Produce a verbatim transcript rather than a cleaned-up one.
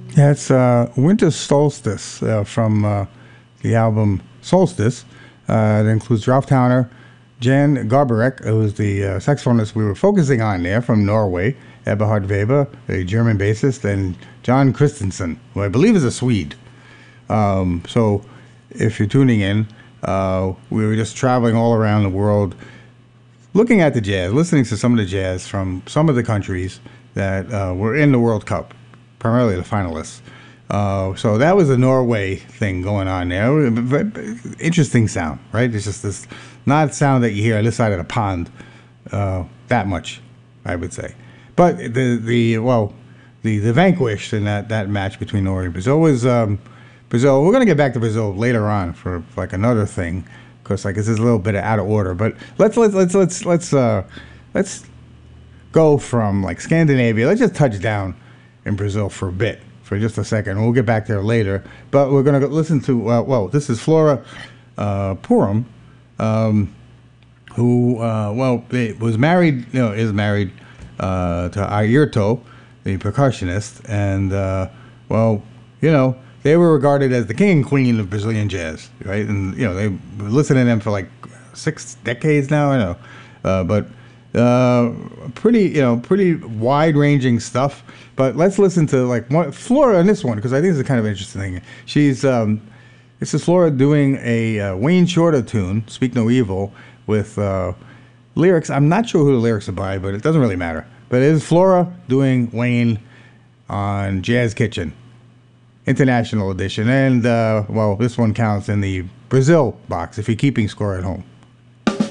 Yeah, it's uh, Winter Solstice uh, from uh, the album Solstice. Uh, it includes Ralph Towner, Jan Garbarek, who was the uh, saxophonist we were focusing on there from Norway, Eberhard Weber, a German bassist, and John Christensen, who I believe is a Swede. Um, so if you're tuning in, uh, we were just traveling all around the world looking at the jazz, listening to some of the jazz from some of the countries that uh, were in the World Cup, primarily the finalists. Uh, so that was a Norway thing going on there. Interesting sound, right? It's just this not sound that you hear on this side of the pond uh, that much, I would say. But the the well, the the vanquished in that, that match between Norway and Brazil was um, Brazil. We're gonna get back to Brazil later on for like another thing, because like this is a little bit out of order. But let's let's let's let's let's uh, let's go from like Scandinavia. Let's just touch down in Brazil for a bit, for just a second. We'll get back there later. But we're going to listen to, uh, well, this is Flora uh, Purim, um, who, uh, well, was married, you know, is married uh, to Ayrton, the percussionist. And, uh, well, you know, they were regarded as the king and queen of Brazilian jazz, right? And, you know, they were listening to them for like six decades now, I know. Uh, but uh, pretty, you know, pretty wide-ranging stuff. But let's listen to like one, Flora on this one, because I think it's a kind of interesting thing. She's um, this is Flora doing a uh, Wayne Shorter tune, "Speak No Evil," with uh, lyrics. I'm not sure who the lyrics are by, but it doesn't really matter. But it is Flora doing Wayne on Jazz Kitchen International Edition, and uh, well, this one counts in the Brazil box if you're keeping score at home.